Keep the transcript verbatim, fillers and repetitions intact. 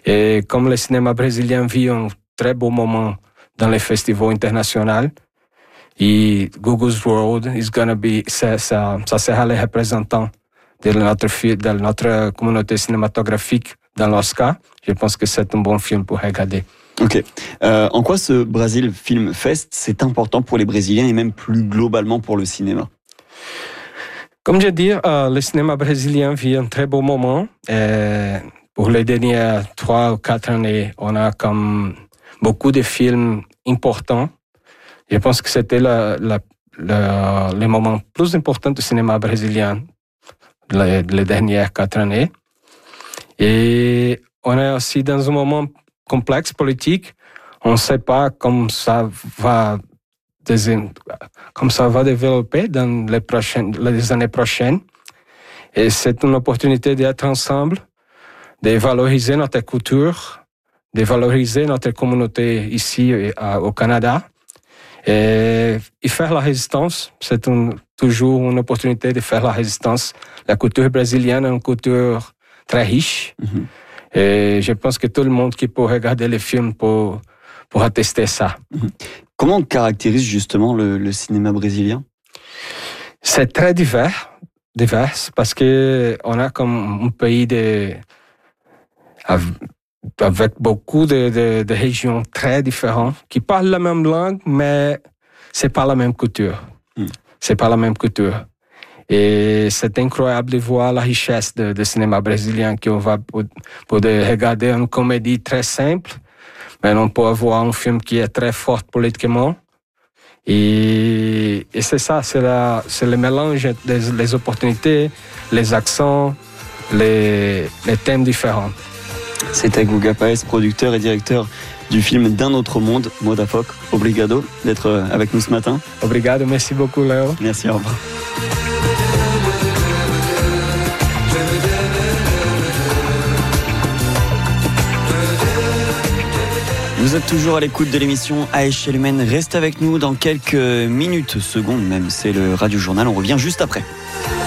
Et comme le cinéma brésilien vit un très beau moment dans les festivals internationaux, et Google's World is gonna be, ça, ça, ça sera les représentants de notre, de notre communauté cinématographique dans l'Oscar. Je pense que c'est un bon film pour regarder. Ok. Euh, en quoi ce Brazil Film Fest, c'est important pour les Brésiliens et même plus globalement pour le cinéma? Comme je dis, euh, le cinéma brésilien vit un très beau moment. Et pour les dernières trois ou quatre années, on a comme beaucoup de films importants. Je pense que c'était la, la, la, le moment plus important du cinéma brésilien les, les dernières quatre années. Et on est aussi dans un moment complexe politique. On ne sait pas comment ça va, comme ça va développer dans les, prochaines, les années prochaines. Et c'est une opportunité d'être ensemble, de valoriser notre culture, de valoriser notre communauté ici au Canada. Et, et faire la résistance, c'est un, toujours une opportunité de faire la résistance. La culture brésilienne est une culture très riche. Mm-hmm. Et je pense que tout le monde qui peut regarder les films peut, peut attester ça. Mm-hmm. Comment on caractérise justement le, le cinéma brésilien? C'est très divers, divers parce qu'on a comme un pays de... avec beaucoup de, de, de régions très différentes qui parlent la même langue, mais c'est pas la même culture. Mm. C'est pas la même culture. Et c'est incroyable de voir la richesse du de, de cinéma brésilien qu'on va poder regarder une comédie très simple, mais on peut avoir un film qui est très fort politiquement. Et, et c'est ça, c'est, la, c'est le mélange des les opportunités, les accents, les, les thèmes différents. C'était Guga Paes, producteur et directeur du film D'un autre monde, Modafoc. Obrigado d'être avec nous ce matin. Obrigado, merci beaucoup Léo. Merci, au revoir. Vous êtes toujours à l'écoute de l'émission À échelle humaine. Restez avec nous dans quelques minutes, secondes même. C'est le Radio Journal. On revient juste après.